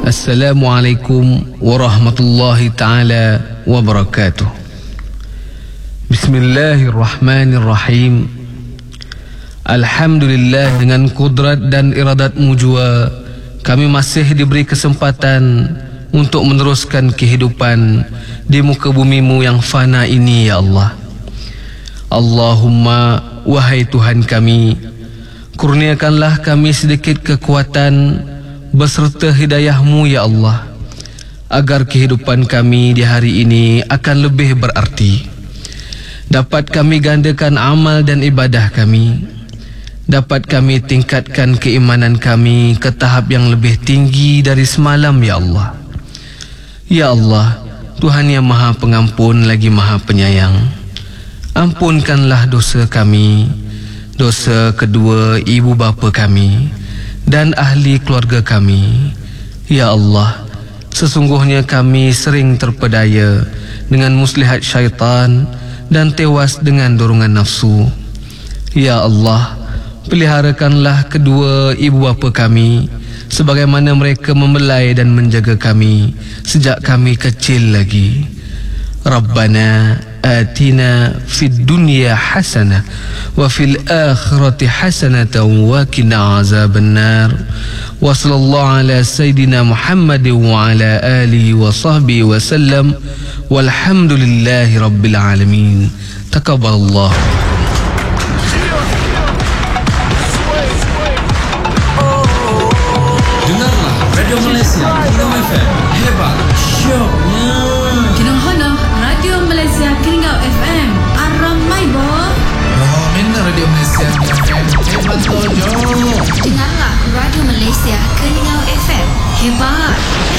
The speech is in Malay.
Assalamualaikum warahmatullahi ta'ala wabarakatuh. Bismillahirrahmanirrahim. Alhamdulillah, dengan kudrat dan iradatmu jua kami masih diberi kesempatan untuk meneruskan kehidupan di muka bumimu yang fana ini, ya Allah. Allahumma, wahai Tuhan kami, kurniakanlah kami sedikit kekuatan beserta hidayahmu, ya Allah, agar kehidupan kami di hari ini akan lebih berarti. Dapat kami gandakan amal dan ibadah kami, dapat kami tingkatkan keimanan kami ke tahap yang lebih tinggi dari semalam, ya Allah. Ya Allah, Tuhan yang maha pengampun lagi maha penyayang, ampunkanlah dosa kami, dosa kedua ibu bapa kami dan ahli keluarga kami. Ya Allah, sesungguhnya kami sering terpedaya dengan muslihat syaitan dan tewas dengan dorongan nafsu. Ya Allah, peliharakanlah kedua ibu bapa kami sebagaimana mereka membelai dan menjaga kami sejak kami kecil lagi. Rabbana atina fid dunya hasanah wa fil akhirati hasanatan wa qina azabannar. Wa sallallahu ala sayidina Muhammad wa ala alihi wa sahbihi wa sallam. Walhamdulillahi rabbil alamin. Taqabbalallah. Dengarlah Radio Malaysia Kiringau FM, hebat syoknya. Kinohono Radio Malaysia Kiringau FM, aramai boh. Mana Radio Malaysia FM, hebat tojo. Dengarlah Radio Malaysia Kiringau FM, hebat.